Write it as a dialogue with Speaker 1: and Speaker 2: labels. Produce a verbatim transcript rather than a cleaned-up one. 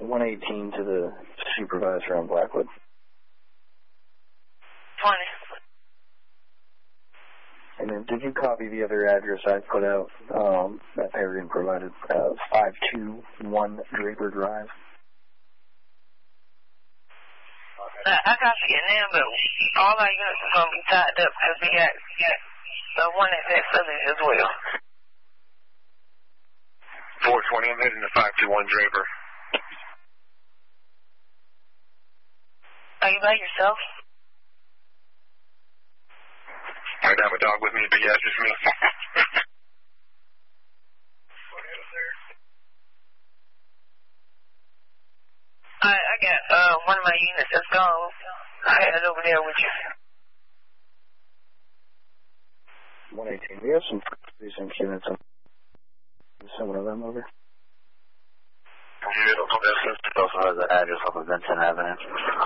Speaker 1: one eighteen to the supervisor on Blackwood.
Speaker 2: twenty.
Speaker 1: And then did you copy the other address I put out um, that Peregrine provided, uh, five two one Draper Drive?
Speaker 2: I, I copy it now, but all our units are going to be tied up because we got, we got the one at that Southern as well.
Speaker 3: four twenty, I'm heading to five two one Draper.
Speaker 2: Are you by yourself?
Speaker 3: I don't have a dog with me, but yeah, it's just me.
Speaker 2: I, I got uh, one of my units that's gone. I had it over there with you.
Speaker 1: one eighteen, we have some precinct units on. Send one of them over.
Speaker 3: Yeah, also has the address off of Vincent Avenue.